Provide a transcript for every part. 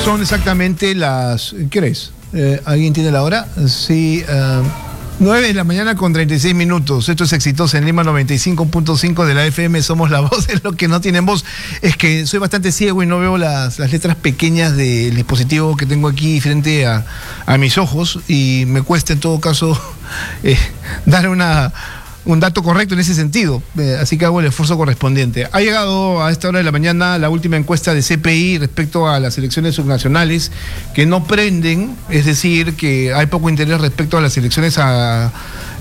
Son exactamente las... ¿Qué hora es? ¿Alguien tiene la hora? Sí, 9 de la mañana con 36 minutos. Esto es Exitosa en Lima 95.5 de la FM. Somos la voz. Es lo que no tienen voz. Es que soy bastante ciego y no veo las letras pequeñas del dispositivo que tengo aquí frente a mis ojos. Y me cuesta en todo caso dar un dato correcto en ese sentido, así que hago el esfuerzo correspondiente. Ha llegado a esta hora de la mañana la última encuesta de CPI respecto a las elecciones subnacionales que no prenden, es decir, que hay poco interés respecto a las elecciones a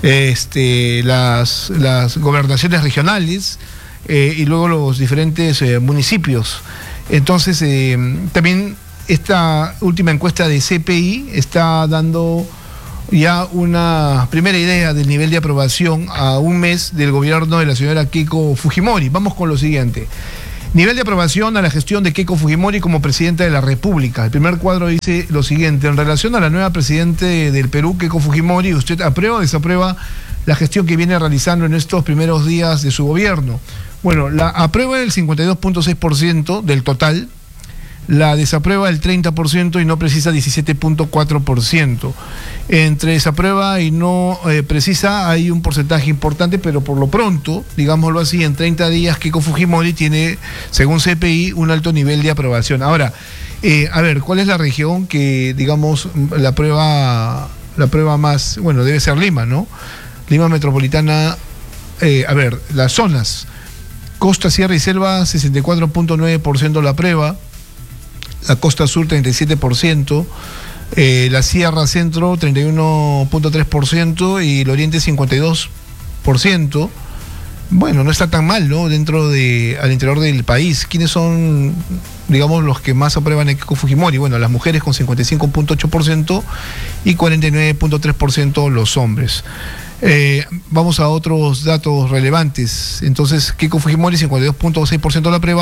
las gobernaciones regionales y luego los diferentes municipios. Entonces, también esta última encuesta de CPI está dando ya una primera idea del nivel de aprobación a un mes del gobierno de la señora Keiko Fujimori. Vamos con lo siguiente. Nivel de aprobación a la gestión de Keiko Fujimori como presidenta de la República. El primer cuadro dice lo siguiente: en relación a la nueva presidenta del Perú, Keiko Fujimori, ¿usted aprueba o desaprueba la gestión que viene realizando en estos primeros días de su gobierno? Bueno, la aprueba el 52.6% del total, la desaprueba el 30% y no precisa 17.4%. Entre desaprueba y no precisa hay un porcentaje importante, pero por lo pronto, digámoslo así, en 30 días Keiko Fujimori tiene, según CPI, un alto nivel de aprobación. Ahora, a ver, ¿cuál es la región que, digamos, la prueba más, bueno, debe ser Lima, ¿no? Lima metropolitana, a ver, las zonas, Costa, Sierra y Selva, 64.9% la aprueba. La Costa Sur 37%, la Sierra Centro 31.3% y el Oriente 52%. Bueno, no está tan mal, ¿no? Al interior del país. ¿Quiénes son, digamos, los que más aprueban a Keiko Fujimori? Bueno, las mujeres con 55.8% y 49.3% los hombres. Vamos a otros datos relevantes. Entonces, Keiko Fujimori 52.6% la aprueba,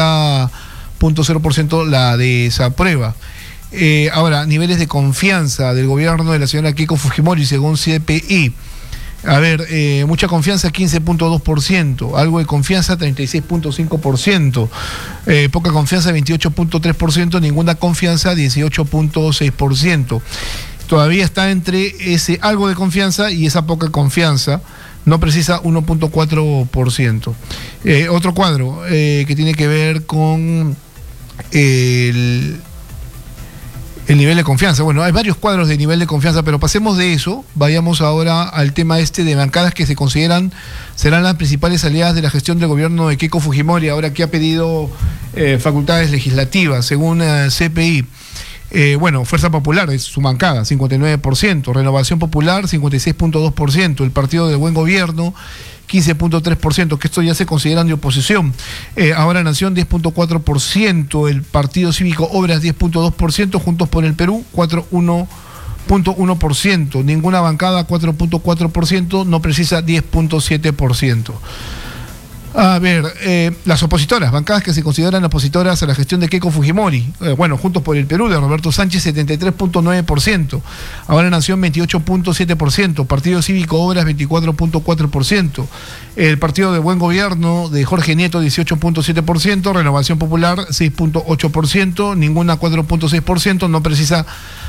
30.0% la desaprueba. Ahora, niveles de confianza del gobierno de la señora Keiko Fujimori según CPI. A ver, mucha confianza 15.2%, algo de confianza 36.5%, poca confianza 28.3%, ninguna confianza 18.6%. Todavía está entre ese algo de confianza y esa poca confianza. No precisa 1.4%. Otro cuadro que tiene que ver con el nivel de confianza. Bueno, hay varios cuadros de nivel de confianza, pero pasemos de eso, vayamos ahora al tema de bancadas que se consideran serán las principales aliadas de la gestión del gobierno de Keiko Fujimori, ahora que ha pedido facultades legislativas, según CPI. Bueno, Fuerza Popular es su bancada, 59%, Renovación Popular, 56.2%, el Partido del Buen Gobierno, 15.3%, que esto ya se consideran de oposición. Ahora Nación, 10.4%, el Partido Cívico Obras, 10.2%, Juntos por el Perú, 4.1%, ninguna bancada, 4.4%, no precisa 10.7%. A ver, las opositoras, bancadas que se consideran opositoras a la gestión de Keiko Fujimori. Bueno, Juntos por el Perú, de Roberto Sánchez, 73.9%. Ahora Nación, 28.7%. Partido Cívico Obras, 24.4%. El Partido de Buen Gobierno, de Jorge Nieto, 18.7%. Renovación Popular, 6.8%. Ninguna, 4.6%. No precisa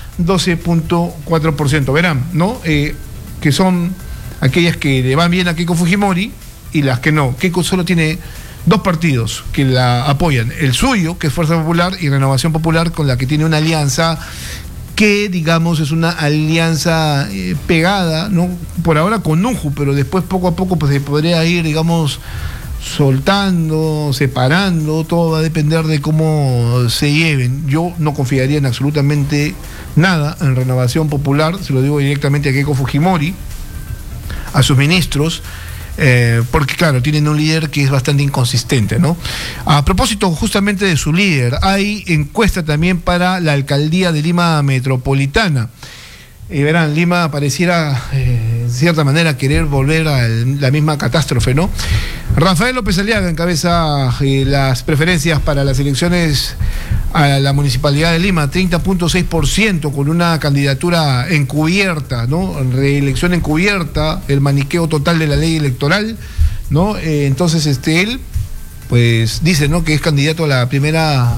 12.4%. Verán, ¿no? Que son aquellas que le van bien a Keiko Fujimori y las que no. Keiko solo tiene dos partidos que la apoyan, el suyo, que es Fuerza Popular, y Renovación Popular, con la que tiene una alianza que, digamos, es una alianza pegada, ¿no? Por ahora con UJU, pero después poco a poco pues se podría ir, digamos, soltando, separando, todo va a depender de cómo se lleven. Yo no confiaría en absolutamente nada en Renovación Popular, se lo digo directamente a Keiko Fujimori, a sus ministros, porque claro, tienen un líder que es bastante inconsistente, ¿no? A propósito justamente de su líder, hay encuesta también para la alcaldía de Lima Metropolitana. Verán, Lima pareciera, en cierta manera, querer volver a la misma catástrofe, ¿no? Rafael López Aliaga encabeza las preferencias para las elecciones a la Municipalidad de Lima, 30.6%, con una candidatura encubierta, ¿no? Reelección encubierta, el maniqueo total de la ley electoral, ¿no? Entonces, él, pues, dice, ¿no?, que es candidato a la primera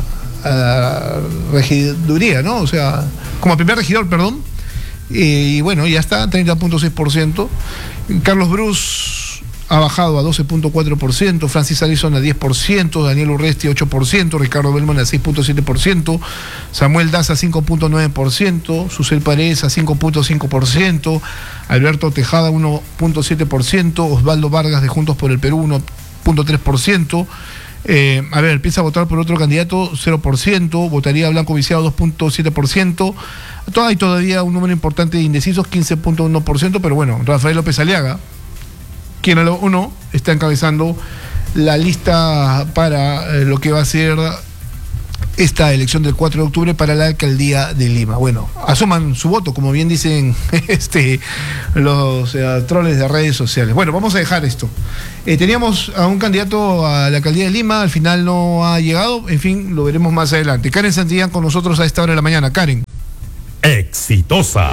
la regiduría, ¿no? O sea, como primer regidor, perdón. Y bueno, ya está, 30.6%. Carlos Bruce ha bajado a 12.4%, Francis Allison a 10%, Daniel Urresti 8%, Ricardo Belmont a 6.7%, Samuel Daza a 5.9%, Susel Paredes a 5.5%, Alberto Tejada 1.7%, Osvaldo Vargas de Juntos por el Perú 1.3%. A ver, empieza a votar por otro candidato 0%, votaría Blanco Viciado 2.7%, hay todavía un número importante de indecisos 15.1%, pero bueno, Rafael López Aliaga, quien uno está encabezando la lista para lo que va a ser esta elección del 4 de octubre para la alcaldía de Lima. Bueno, asuman su voto, como bien dicen los troles de redes sociales. Bueno, vamos a dejar esto. Teníamos a un candidato a la alcaldía de Lima, al final no ha llegado, en fin, lo veremos más adelante. Karen Santillán con nosotros a esta hora de la mañana. Karen. Exitosa.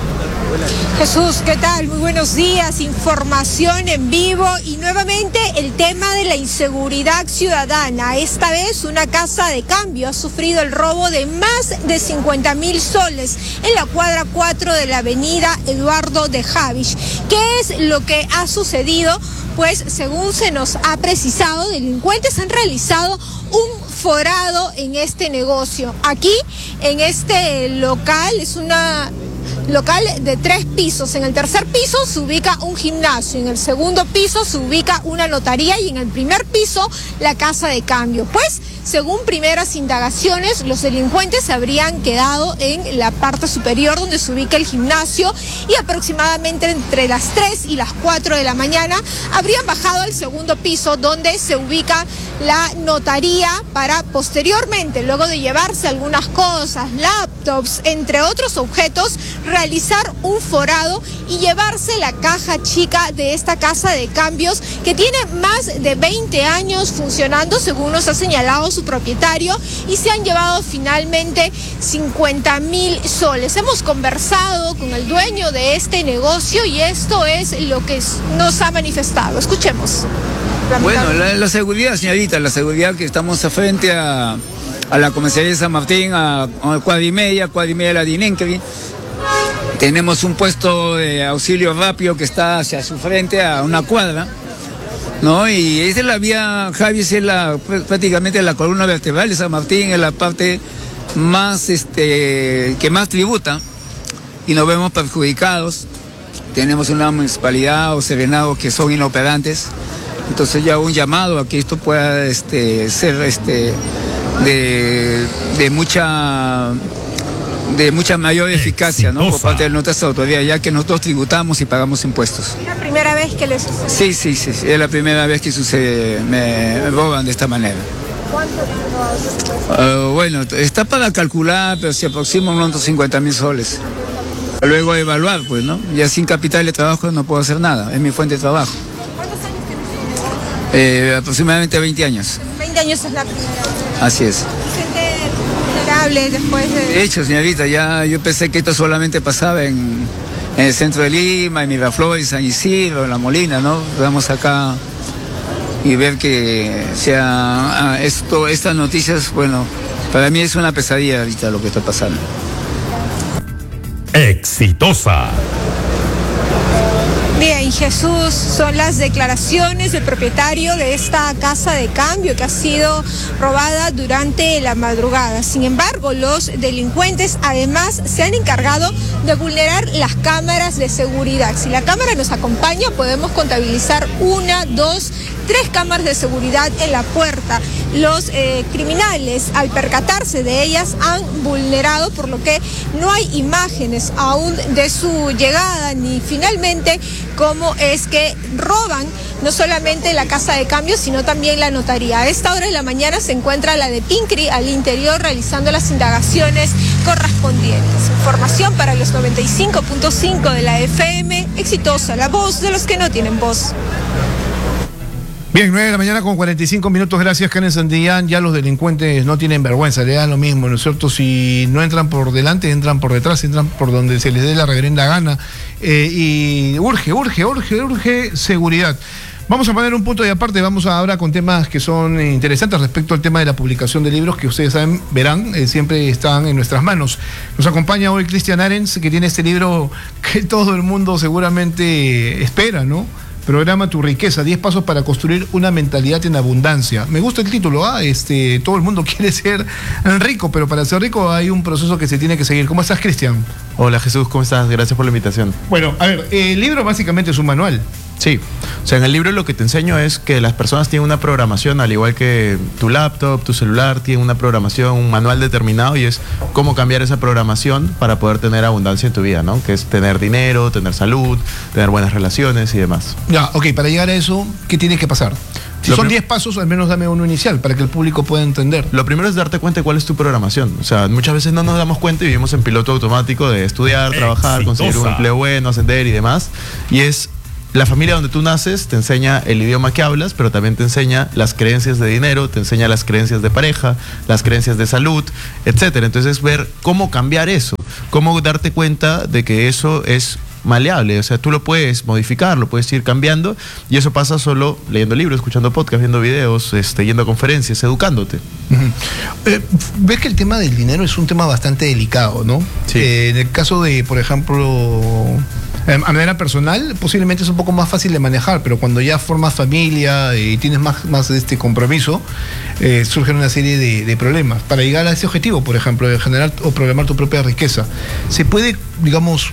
Jesús, ¿qué tal? Muy buenos días, información en vivo y nuevamente el tema de la inseguridad ciudadana. Esta vez una casa de cambio ha sufrido el robo de más de 50.000 soles en la cuadra 4 de la avenida Eduardo de Havish. ¿Qué es lo que ha sucedido? Pues según se nos ha precisado, delincuentes han realizado un forado en este negocio. Aquí, en este local, es una local de 3 pisos. En el tercer piso se ubica un gimnasio, en el segundo piso se ubica una notaría y en el primer piso la casa de cambio. Pues, según primeras indagaciones, los delincuentes se habrían quedado en la parte superior donde se ubica el gimnasio y aproximadamente entre las 3 y las 4 de la mañana habrían bajado al segundo piso donde se ubica la notaría para posteriormente, luego de llevarse algunas cosas, laptops, entre otros objetos, realizar un forado y llevarse la caja chica de esta casa de cambios que tiene más de 20 años funcionando, según nos ha señalado su propietario, y se han llevado finalmente 50.000 soles. Hemos conversado con el dueño de este negocio y esto es lo que nos ha manifestado. Escuchemos. Bueno, la seguridad, señorita, la seguridad que estamos frente a la comisaría de San Martín, a cuadra y media de la Dinenkevi. Tenemos un puesto de auxilio rápido que está hacia su frente a una cuadra, ¿no? Y esa es la vía Javis, es prácticamente la columna vertebral de San Martín, es la parte más, que más tributa y nos vemos perjudicados. Tenemos una municipalidad o serenados que son inoperantes. Entonces ya un llamado a que esto pueda ser de mucha mayor eficacia, ¿no? Por parte de nuestras autoridades, ya que nosotros tributamos y pagamos impuestos. ¿Es la primera vez que les sucede? Sí, es la primera vez que sucede, me roban de esta manera. ¿Cuánto te han robado? Bueno, está para calcular, pero se aproximan unos 50.000 soles. Luego evaluar, pues, ¿no? Ya sin capital de trabajo no puedo hacer nada, es mi fuente de trabajo. Aproximadamente 20 años. 20 años es la primera vez. Así es. ¿Se siente vulnerable después de...? De hecho, señorita, ya yo pensé que esto solamente pasaba en el centro de Lima, en Miraflores, San Isidro, en La Molina, ¿no? Vamos acá y ver que estas noticias, bueno, para mí es una pesadilla ahorita lo que está pasando. Exitosa. Bien, Jesús, son las declaraciones del propietario de esta casa de cambio que ha sido robada durante la madrugada. Sin embargo, los delincuentes además se han encargado de vulnerar las cámaras de seguridad. Si la cámara nos acompaña, podemos contabilizar 1, 2, 3 cámaras de seguridad en la puerta. Los criminales, al percatarse de ellas, han vulnerado, por lo que no hay imágenes aún de su llegada, ni finalmente cómo es que roban no solamente la casa de cambio, sino también la notaría. A esta hora de la mañana se encuentra la de Pincri al interior realizando las indagaciones correspondientes. Información para los 95.5 de la FM, Exitosa, la voz de los que no tienen voz. Bien, 9 de la mañana con 45 minutos, gracias Karen Santillán. Ya los delincuentes no tienen vergüenza, le dan lo mismo, ¿no es cierto? Si no entran por delante, entran por detrás, entran por donde se les dé la reverenda gana. Y urge seguridad. Vamos a poner un punto de aparte, vamos ahora con temas que son interesantes respecto al tema de la publicación de libros que ustedes saben, verán, siempre están en nuestras manos. Nos acompaña hoy Cristian Arens, que tiene este libro que todo el mundo seguramente espera, ¿no? Programa Tu Riqueza, 10 pasos para construir una mentalidad en abundancia. Me gusta el título, todo el mundo quiere ser rico, pero para ser rico hay un proceso que se tiene que seguir. ¿Cómo estás, Cristian? Hola Jesús, ¿cómo estás? Gracias por la invitación. Bueno, a ver, el libro básicamente es un manual. Sí, o sea, en el libro lo que te enseño es que las personas tienen una programación, al igual que tu laptop, tu celular, tienen una programación, un manual determinado, y es cómo cambiar esa programación para poder tener abundancia en tu vida, ¿no? Que es tener dinero, tener salud, tener buenas relaciones y demás. Ya, ok, para llegar a eso, ¿qué tiene que pasar? Si son 10 pasos, al menos dame uno inicial para que el público pueda entender. Lo primero es darte cuenta de cuál es tu programación. O sea, muchas veces no nos damos cuenta y vivimos en piloto automático de estudiar, trabajar, conseguir un empleo bueno, ascender y demás. Y es la familia donde tú naces te enseña el idioma que hablas, pero también te enseña las creencias de dinero, te enseña las creencias de pareja, las creencias de salud, etcétera. Entonces, ver cómo cambiar eso, cómo darte cuenta de que eso es maleable, o sea, tú lo puedes modificar, lo puedes ir cambiando, y eso pasa solo leyendo libros, escuchando podcasts, viendo videos, yendo a conferencias, educándote. Ves que el tema del dinero es un tema bastante delicado, ¿no? Sí. En el caso de, por ejemplo, a manera personal, posiblemente es un poco más fácil de manejar, pero cuando ya formas familia y tienes más compromiso, surgen una serie de problemas. Para llegar a ese objetivo, por ejemplo, de generar o programar tu propia riqueza, se puede, digamos,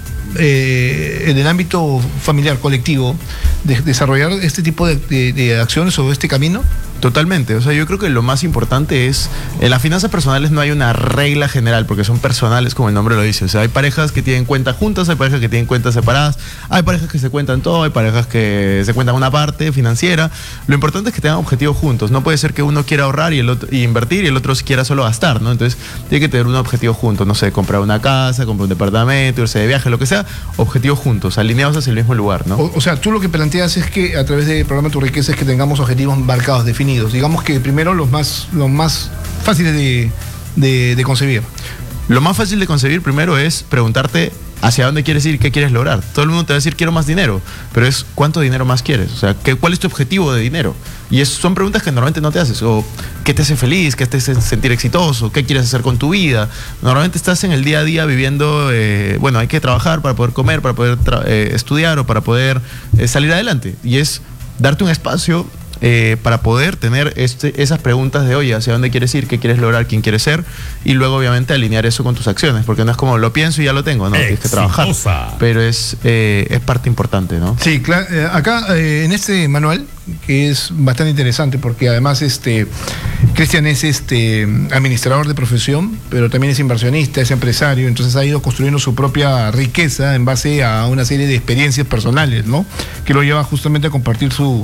en el ámbito familiar, colectivo, desarrollar este tipo de acciones o este camino. Totalmente, o sea, yo creo que lo más importante es, en las finanzas personales no hay una regla general, porque son personales como el nombre lo dice. O sea, hay parejas que tienen cuentas juntas, hay parejas que tienen cuentas separadas, hay parejas que se cuentan todo, hay parejas que se cuentan una parte financiera. Lo importante es que tengan objetivos juntos. No puede ser que uno quiera ahorrar y el otro invertir y el otro quiera solo gastar, ¿no? Entonces tiene que tener un objetivo juntos, no sé, comprar una casa, comprar un departamento, irse de viaje, lo que sea, objetivos juntos, alineados hacia el mismo lugar, ¿no? O sea, tú lo que planteas es que a través del programa Tu Riqueza es que tengamos objetivos marcados, definidos. Digamos que primero los más fáciles de concebir. Lo más fácil de concebir primero es preguntarte hacia dónde quieres ir, qué quieres lograr. Todo el mundo te va a decir quiero más dinero, pero es ¿cuánto dinero más quieres? O sea, ¿cuál es tu objetivo de dinero? Y son preguntas que normalmente no te haces. O ¿qué te hace feliz? ¿Qué te hace sentir exitoso? ¿Qué quieres hacer con tu vida? Normalmente estás en el día a día viviendo, hay que trabajar para poder comer, para poder estudiar o para poder salir adelante. Y es darte un espacio para poder tener esas preguntas de, oye, ¿hacia dónde quieres ir? ¿Qué quieres lograr? ¿Quién quieres ser? Y luego, obviamente, alinear eso con tus acciones, porque no es como lo pienso y ya lo tengo, ¿no? Tienes que trabajar. Pero es parte importante, ¿no? Sí, claro. Acá, en este manual, que es bastante interesante, porque además Cristian es administrador de profesión, pero también es inversionista, es empresario, entonces ha ido construyendo su propia riqueza en base a una serie de experiencias personales, ¿no? Que lo lleva justamente a compartir su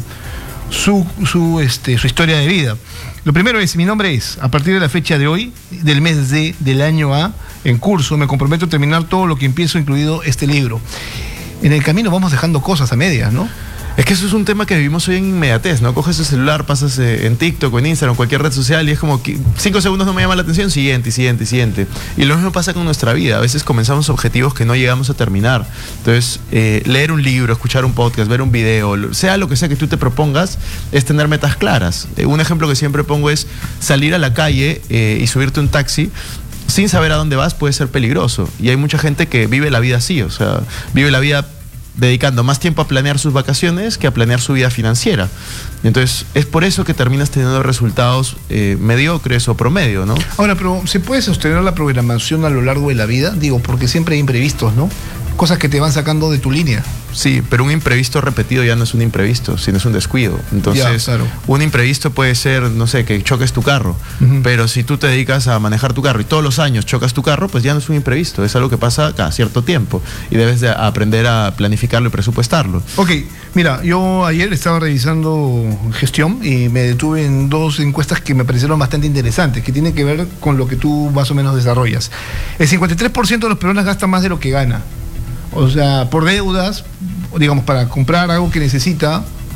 historia de vida. Lo primero es, mi nombre es, a partir de la fecha de hoy, del mes del año A, en curso, me comprometo a terminar todo lo que empiezo, incluido este libro. En el camino vamos dejando cosas a medias, ¿no? Es que eso es un tema que vivimos hoy en inmediatez, ¿no? Coges el celular, pasas en TikTok o en Instagram, cualquier red social, y es como que 5 segundos no me llama la atención, siguiente. Y lo mismo pasa con nuestra vida. A veces comenzamos objetivos que no llegamos a terminar. Entonces, leer un libro, escuchar un podcast, ver un video, sea lo que sea que tú te propongas, es tener metas claras. Un ejemplo que siempre pongo es salir a la calle y subirte un taxi sin saber a dónde vas puede ser peligroso. Y hay mucha gente que vive la vida así, o sea, vive la vida dedicando más tiempo a planear sus vacaciones que a planear su vida financiera. Entonces, es por eso que terminas teniendo resultados mediocres o promedio, ¿no? Ahora, pero ¿se puede sostener la programación a lo largo de la vida? Digo, porque siempre hay imprevistos, ¿no? Cosas que te van sacando de tu línea. Sí, pero un imprevisto repetido ya no es un imprevisto, sino es un descuido. Entonces, claro, un imprevisto puede ser, no sé, que choques tu carro. Pero si tú te dedicas a manejar tu carro y todos los años chocas tu carro, pues ya no es un imprevisto, es algo que pasa cada cierto tiempo. Y debes de aprender a planificarlo y presupuestarlo. Ok, mira, yo ayer estaba revisando gestión y me detuve en 2 encuestas que me parecieron bastante interesantes, que tienen que ver con lo que tú más o menos desarrollas. El 53% de las personas gastan más de lo que gana. O sea, por deudas, digamos, para comprar algo que necesita,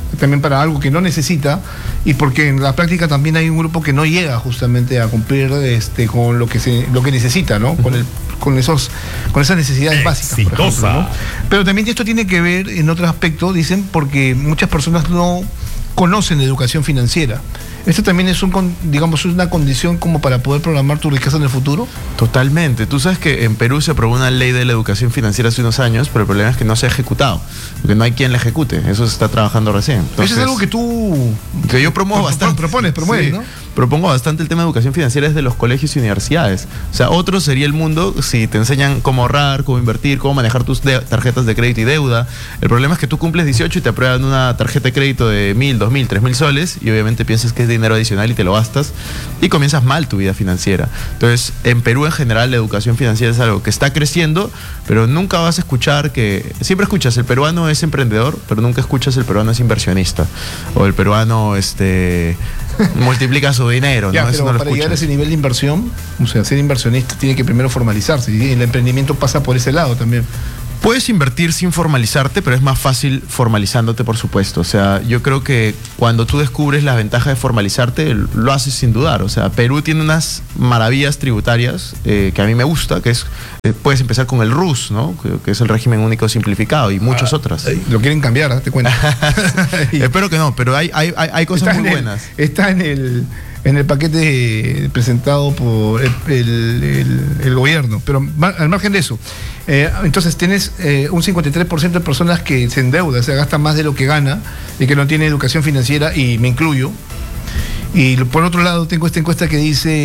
también para algo que no necesita, y porque en la práctica también hay un grupo que no llega justamente a cumplir con lo que necesita, ¿no? Con esas necesidades básicas, por ejemplo, ¿no? Pero también esto tiene que ver en otro aspecto, dicen, porque muchas personas no conocen de educación financiera. ¿Esto también es una condición como para poder programar tu riqueza en el futuro? Totalmente. Tú sabes que en Perú se aprobó una ley de la educación financiera hace unos años, pero el problema es que no se ha ejecutado, porque no hay quien la ejecute. Eso se está trabajando recién. Entonces, eso es algo que yo promuevo bastante. Promueves, sí, ¿no? Propongo bastante el tema de educación financiera desde los colegios y universidades. O sea, otro sería el mundo si te enseñan cómo ahorrar, cómo invertir, cómo manejar tus tarjetas de crédito y deuda. El problema es que tú cumples 18 y te aprueban una tarjeta de crédito de 1.000, 2.000, 3.000 soles y obviamente piensas que es dinero adicional y te lo gastas y comienzas mal tu vida financiera. Entonces, en Perú en general la educación financiera es algo que está creciendo, pero nunca vas a escuchar siempre escuchas el peruano es emprendedor, pero nunca escuchas el peruano es inversionista o el peruano multiplica su dinero, ya, ¿no? Pero para llegar a ese nivel de inversión, o sea, ser inversionista tiene que primero formalizarse, y el emprendimiento pasa por ese lado también. Puedes invertir sin formalizarte, pero es más fácil formalizándote, por supuesto. O sea, yo creo que cuando tú descubres la ventaja de formalizarte, lo haces sin dudar. O sea, Perú tiene unas maravillas tributarias que a mí me gusta, que es, puedes empezar con el RUS, ¿no? Que es el régimen único simplificado, y muchas otras. Lo quieren cambiar, date cuenta. Espero que no, pero hay cosas muy buenas. Está en el paquete presentado por el gobierno, pero al margen de eso, entonces tienes un 53% de personas que se endeuda, o sea, gasta más de lo que gana y que no tiene educación financiera, y me incluyo. Y por otro lado tengo esta encuesta que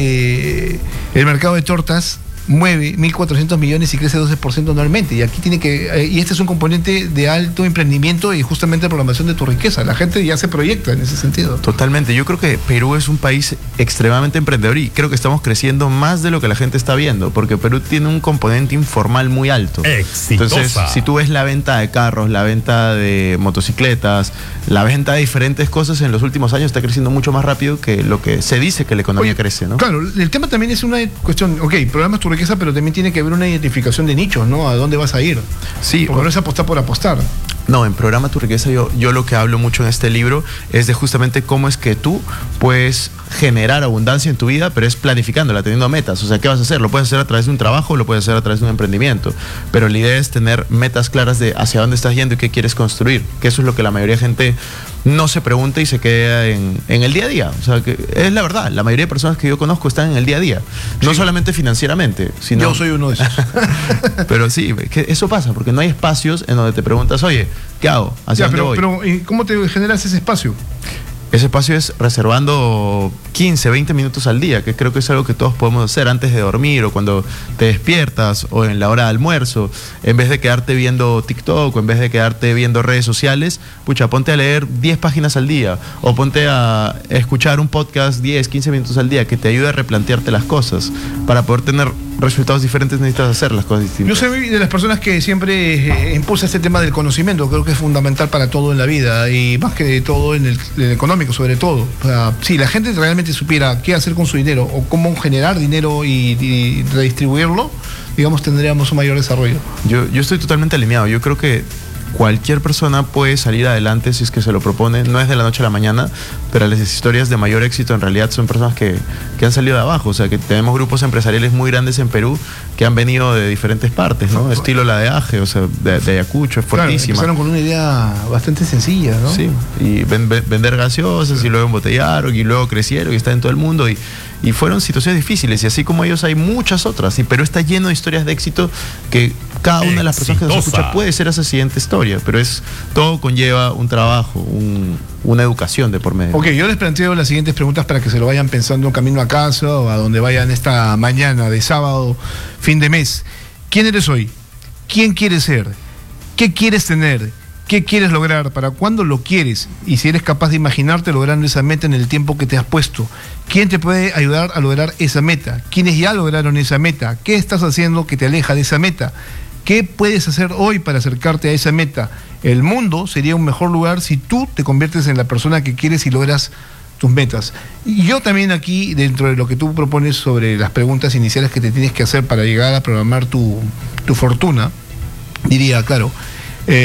dice el mercado de tortas mueve 1.400 millones y crece 12% anualmente. Y aquí y este es un componente de alto emprendimiento y justamente programación de tu riqueza. La gente ya se proyecta en ese sentido. Totalmente. Yo creo que Perú es un país extremadamente emprendedor y creo que estamos creciendo más de lo que la gente está viendo, porque Perú tiene un componente informal muy alto. Exitosa. Entonces, si tú ves la venta de carros, la venta de motocicletas, la venta de diferentes cosas en los últimos años está creciendo mucho más rápido que lo que se dice que la economía crece, ¿no? Claro, el tema también es una cuestión, programas tu riqueza, pero también tiene que haber una identificación de nichos, ¿no? ¿A dónde vas a ir? Sí. Porque no es apostar por apostar. No, en Programa Tu Riqueza yo lo que hablo mucho en este libro es de justamente cómo es que tú puedes generar abundancia en tu vida, pero es planificándola, teniendo metas. O sea, ¿qué vas a hacer? Lo puedes hacer a través de un trabajo, lo puedes hacer a través de un emprendimiento, pero la idea es tener metas claras de hacia dónde estás yendo y qué quieres construir, que eso es lo que la mayoría de gente no se pregunta y se queda en el día a día. O sea, que es la verdad, la mayoría de personas que yo conozco están en el día a día, no solamente financieramente, sino... Yo soy uno de esos. Pero sí, que eso pasa, porque no hay espacios en donde te preguntas, oye, ¿qué hago? ¿Hacia dónde voy? Pero ¿cómo te generas ese espacio? Ese espacio es reservando 15, 20 minutos al día, que creo que es algo que todos podemos hacer antes de dormir o cuando te despiertas o en la hora de almuerzo. En vez de quedarte viendo TikTok o en vez de quedarte viendo redes sociales, pucha, ponte a leer 10 páginas al día o ponte a escuchar un podcast 10, 15 minutos al día que te ayude a replantearte las cosas. Para poder tener resultados diferentes necesitas hacer las cosas distintas. Yo soy de las personas que siempre impulsa este tema del conocimiento. Creo que es fundamental para todo en la vida y más que todo en el económico, sobre todo. O sea, si la gente realmente supiera qué hacer con su dinero o cómo generar dinero y redistribuirlo, digamos, tendríamos un mayor desarrollo. Yo estoy totalmente alineado. Yo creo que cualquier persona puede salir adelante si es que se lo propone. No es de la noche a la mañana, pero las historias de mayor éxito en realidad son personas que han salido de abajo. O sea, que tenemos grupos empresariales muy grandes en Perú que han venido de diferentes partes, ¿no? Estilo la de Aje, o sea, de Ayacucho, es fuertísima. Empezaron con una idea bastante sencilla, ¿no? Sí, y vender gaseosas y luego embotellaron y luego crecieron y está en todo el mundo y fueron situaciones difíciles, y así como ellos hay muchas otras, y Perú está lleno de historias de éxito que cada una de las personas que nos escucha puede ser esa siguiente historia, pero todo conlleva un trabajo, una educación de por medio. Ok, yo les planteo las siguientes preguntas para que se lo vayan pensando en camino a casa o a donde vayan esta mañana de sábado, fin de mes. ¿Quién eres hoy? ¿Quién quieres ser? ¿Qué quieres tener? ¿Qué quieres lograr? ¿Para cuándo lo quieres? Y si eres capaz de imaginarte logrando esa meta en el tiempo que te has puesto. ¿Quién te puede ayudar a lograr esa meta? ¿Quiénes ya lograron esa meta? ¿Qué estás haciendo que te aleja de esa meta? ¿Qué puedes hacer hoy para acercarte a esa meta? El mundo sería un mejor lugar si tú te conviertes en la persona que quieres y logras tus metas. Y yo también aquí, dentro de lo que tú propones sobre las preguntas iniciales que te tienes que hacer para llegar a programar tu fortuna, diría, claro,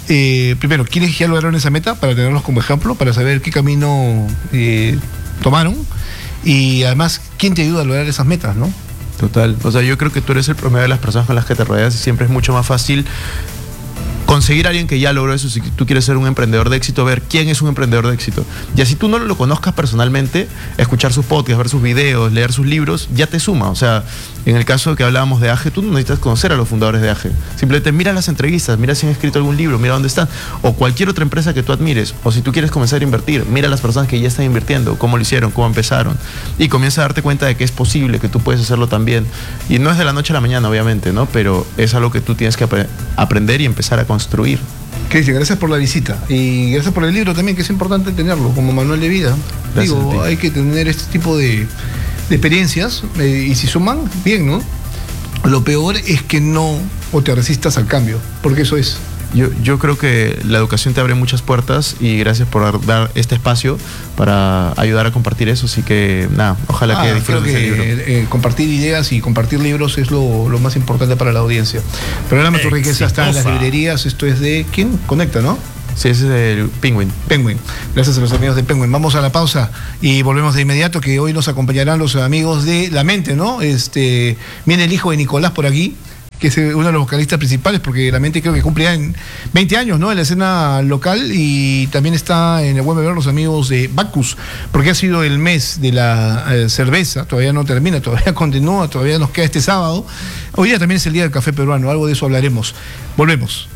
primero, ¿quiénes ya lograron esa meta? Para tenerlos como ejemplo, para saber qué camino tomaron. Y además, ¿quién te ayuda a lograr esas metas, no? Total. O sea, yo creo que tú eres el promedio de las personas con las que te rodeas y siempre es mucho más fácil conseguir a alguien que ya logró eso. Si tú quieres ser un emprendedor de éxito, ver quién es un emprendedor de éxito. Y así tú no lo conozcas personalmente, escuchar sus podcasts, ver sus videos, leer sus libros, ya te suma. O sea, en el caso que hablábamos de AGE, tú no necesitas conocer a los fundadores de AGE. Simplemente mira las entrevistas, mira si han escrito algún libro, mira dónde están. O cualquier otra empresa que tú admires. O si tú quieres comenzar a invertir, mira a las personas que ya están invirtiendo, cómo lo hicieron, cómo empezaron. Y comienza a darte cuenta de que es posible, que tú puedes hacerlo también. Y no es de la noche a la mañana, obviamente, ¿no? Pero es algo que tú tienes que aprender y empezar a construir. Cristian, gracias por la visita y gracias por el libro también, que es importante tenerlo como manual de vida. Gracias. Digo, hay que tener este tipo de experiencias y si suman, bien, ¿no? Lo peor es que no o te resistas al cambio, porque eso es. Yo creo que la educación te abre muchas puertas y gracias por dar este espacio para ayudar a compartir eso. Así que nada, ojalá que disfruten ese libro. Compartir ideas y compartir libros es lo más importante para la audiencia. Programa Tu Riqueza está en las librerías. Esto es de ¿quién? Conecta, ¿no? Sí, ese es el Penguin. Penguin. Gracias a los amigos de Penguin. Vamos a la pausa y volvemos de inmediato, que hoy nos acompañarán los amigos de La Mente, ¿no? Viene el hijo de Nicolás por aquí, que es uno de los vocalistas principales, porque La Mente creo que cumple ya en 20 años, ¿no? En la escena local, y también está en el buen beber los amigos de Bacchus, porque ha sido el mes de la cerveza, todavía no termina, todavía continúa, todavía nos queda este sábado. Hoy día también es el día del café peruano, algo de eso hablaremos. Volvemos.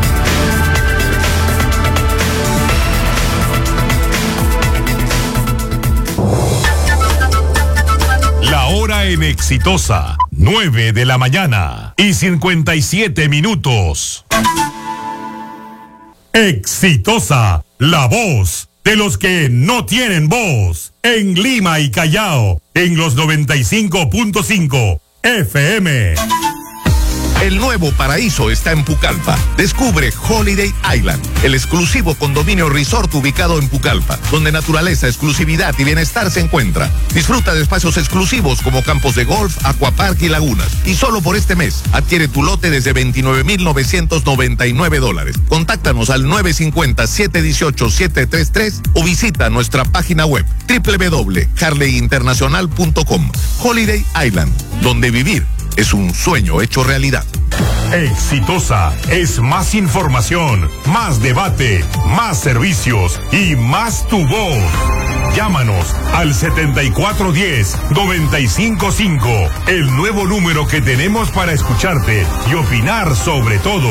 La hora en Exitosa, 9 de la mañana y 57 minutos. Exitosa, la voz de los que no tienen voz. En Lima y Callao, en los 95.5 FM. El nuevo paraíso está en Pucallpa. Descubre Holiday Island, el exclusivo condominio resort ubicado en Pucallpa, donde naturaleza, exclusividad y bienestar se encuentran. Disfruta de espacios exclusivos como campos de golf, aquapark y lagunas. Y solo por este mes, adquiere tu lote desde $29,999. Contáctanos al 950-718-733 o visita nuestra página web www.harleyinternacional.com. Holiday Island, donde vivir es un sueño hecho realidad. Exitosa es más información, más debate, más servicios y más tu voz. Llámanos al 7410-955, el nuevo número que tenemos para escucharte y opinar sobre todo.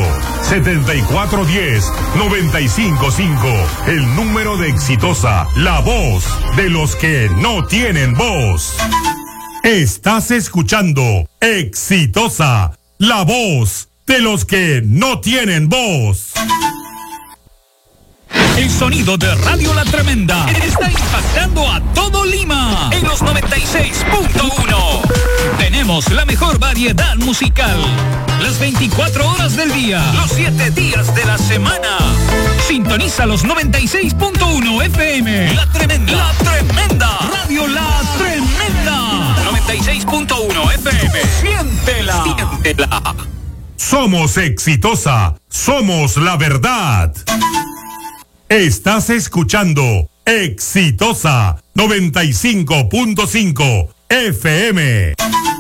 7410-955, el número de Exitosa, la voz de los que no tienen voz. Estás escuchando Exitosa, la voz de los que no tienen voz. El sonido de Radio La Tremenda está impactando a todo Lima en los 96.1. Tenemos la mejor variedad musical, las 24 horas del día, los 7 días de la semana. Sintoniza los 96.1 FM. La Tremenda. La Tremenda. Radio La Tremenda. 96.1 FM. Siéntela. Siéntela. Somos Exitosa, somos la verdad. Estás escuchando Exitosa 95.5 FM.